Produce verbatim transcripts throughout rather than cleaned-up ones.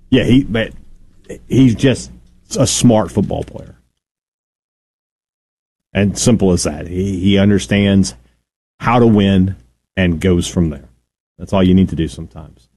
Yeah, he but he's just a smart football player. And simple as that. He he understands how to win and goes from there. That's all you need to do sometimes.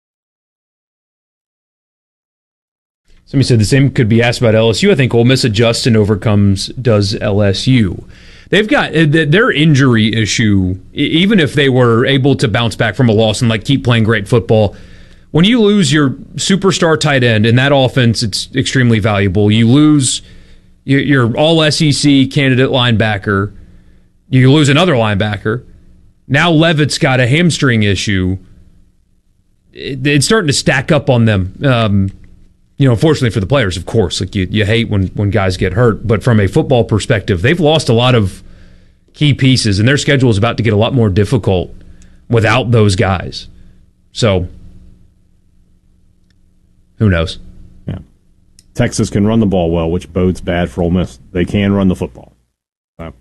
Somebody said the same could be asked about L S U. I think Ole Miss adjusts and overcomes does L S U. They've got their injury issue, even if they were able to bounce back from a loss and like keep playing great football. When you lose your superstar tight end in that offense, it's extremely valuable. You lose your all S E C candidate linebacker. You lose another linebacker. Now Levitt's got a hamstring issue. It's starting to stack up on them. Um, you know, unfortunately for the players, of course, like you, you hate when, when guys get hurt. But from a football perspective, they've lost a lot of key pieces, and their schedule is about to get a lot more difficult without those guys. So, who knows? Yeah, Texas can run the ball well, which bodes bad for Ole Miss. They can run the football. So,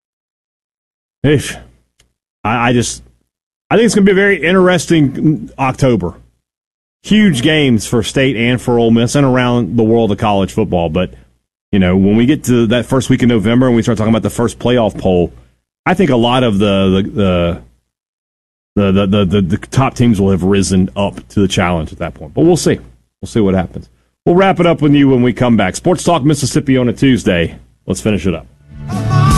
if I, I just, I think it's going to be a very interesting October. Huge games for State and for Ole Miss and around the world of college football. But, you know, when we get to that first week in November and we start talking about the first playoff poll, I think a lot of the the the the the, the, the top teams will have risen up to the challenge at that point. But we'll see. We'll see what happens. We'll wrap it up with you when we come back. Sports Talk Mississippi on a Tuesday. Let's finish it up.